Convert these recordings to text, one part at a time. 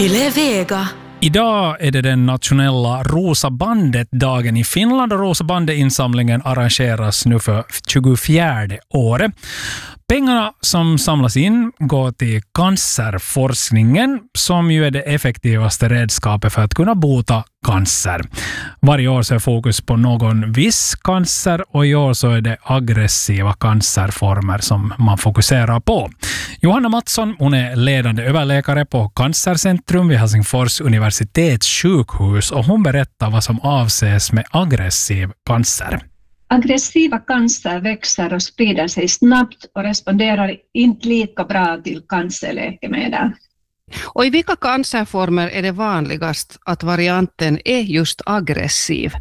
Yle Vega. Idag är det den nationella Rosa bandet-dagen i Finland och Rosa bandet-insamlingen arrangeras nu för 24:e året. Pengarna som samlas in går till cancerforskningen som ju är det effektivaste redskapet för att kunna bota cancer. Varje år så är fokus på någon viss cancer och i år så är det aggressiva cancerformer som man fokuserar på. Johanna Mattsson, hon är ledande överläkare på Cancercentrum vid Helsingfors universitetssjukhus och hon berättar vad som avses med aggressiv cancer. Aggressiva cancer växer och sprider sig snabbt och responderar inte lika bra till cancerläkemedel. Och i vilka cancerformer är det vanligast att varianten är just aggressiv?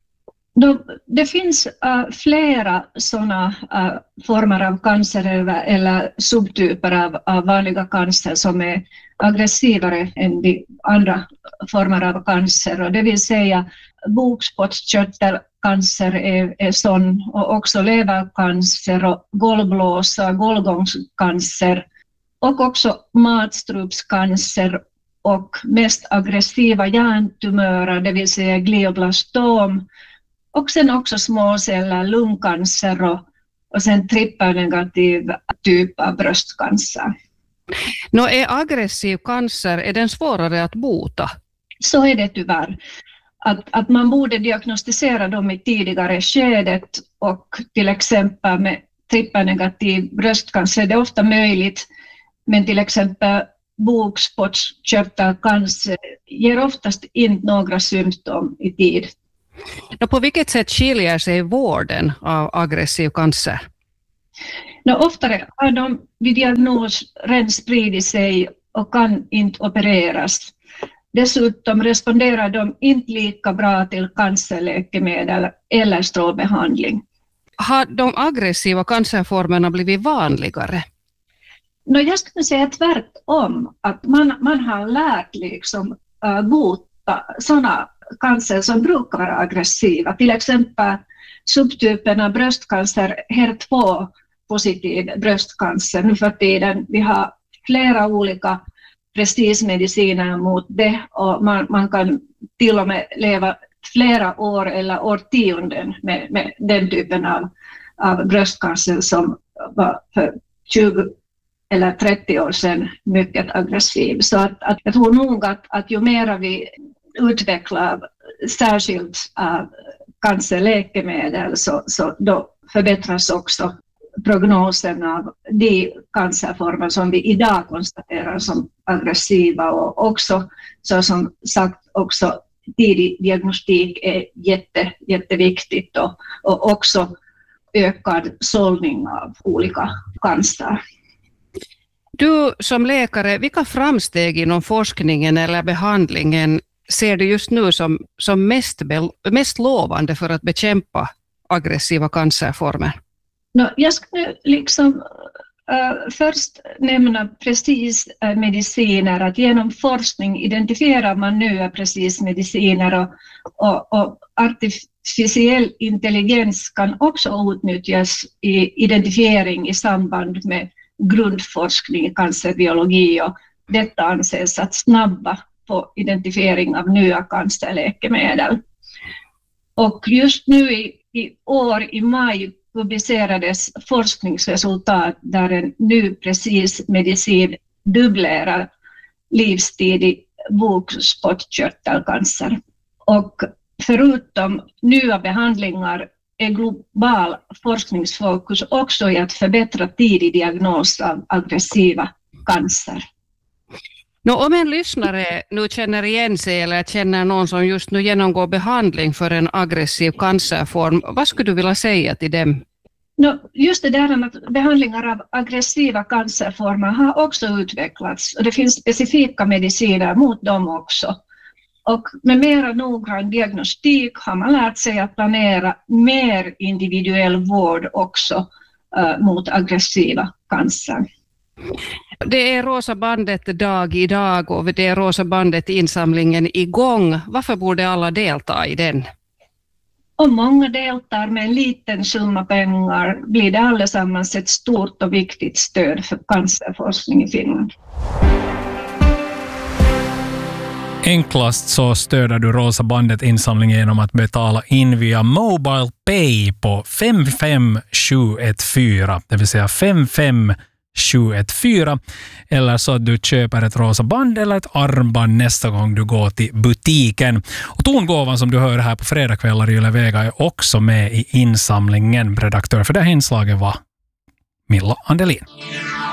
Det finns flera sådana former av cancer eller subtyper av vanliga cancer som är aggressivare än de andra former av cancer. Och det vill säga bukspottkörtelcancer är sån, och också levercancer och gållblåsa, gållgångscancer och också matstrupscancer och mest aggressiva hjärntumörer, det vill säga glioblastom. Och sen också småceller, lungcancer och sen trippelnegativ typ av bröstcancer. Är aggressiv cancer, är den svårare att bota? Så är det tyvärr. Att man borde diagnostisera dem i tidigare skedet, och till exempel med trippelnegativ bröstcancer det är ofta möjligt, men till exempel bukspottkörtelcancer ger oftast inte några symptom i tid. På vilket sätt skiljer sig vården av aggressiv cancer? Oftare har de vid diagnos redan spridit sig och kan inte opereras. Dessutom responderar de inte lika bra till cancerläkemedel eller strålbehandling. Har de aggressiva cancerformerna blivit vanligare? Jag skulle säga tvärtom, att man har lärt bota sådana cancer som brukar vara aggressiva. Till exempel subtypen av bröstcancer, HER2 positiv bröstcancer. Nu för tiden vi har flera olika precismediciner mot det, och man kan till och med leva flera år eller årtionden med den typen av bröstcancer som var för 20 eller 30 år sedan mycket aggressiv. Så att jag tror nog att ju mer vi utvecklar särskilt cancerläkemedel så då förbättras också prognosen av de cancerformer som vi idag konstaterar som aggressiva, och också så som sagt också tidig diagnostik är jätteviktigt, och också ökad sållning av olika cancer. Du som läkare, vilka framsteg inom forskningen eller behandlingen ser du just nu som mest lovande för att bekämpa aggressiva cancerformer? Jag skulle först nämna precismediciner, att genom forskning identifierar man nya precismediciner, och artificiell intelligens kan också utnyttjas i identifiering i samband med grundforskning i cancerbiologi, och detta anses att snabba på identifiering av nya cancerläkemedel. Och just nu i år i maj publicerades forskningsresultat där en ny precis medicin dubblerar livstid i bukspottkörtelcancer. Och förutom nya behandlingar är global forskningsfokus också i att förbättra tidig diagnos av aggressiva cancer. Om en lyssnare nu känner igen sig eller känner någon som just nu genomgår behandling för en aggressiv cancerform, vad skulle du vilja säga till dem? Just det där att behandlingar av aggressiva cancerformer har också utvecklats, och det finns specifika mediciner mot dem också. Och med mer noggrann diagnostik har man lärt sig att planera mer individuell vård också mot aggressiva cancer. Det är Rosa bandet dag idag och det är Rosa bandet insamlingen igång. Varför borde alla delta i den? Om många deltar med en liten summa pengar blir det allesammans ett stort och viktigt stöd för cancerforskning i Finland. Enklast så stöder du Rosa bandet-insamlingen genom att betala in via Mobile Pay på 55714, det vill säga 55714, eller så att du köper ett rosa band eller ett armband nästa gång du går till butiken. Och tongåvan som du hör här på fredagskvällar i Yle Vega är också med i insamlingen. Redaktör för det här inslaget var Milla Andelin.